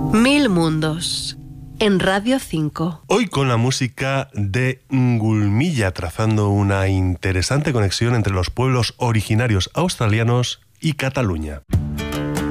Mil mundos, en Radio 5. Hoy con la música de Ngulmilla, trazando una interesante conexión entre los pueblos originarios australianos y Cataluña.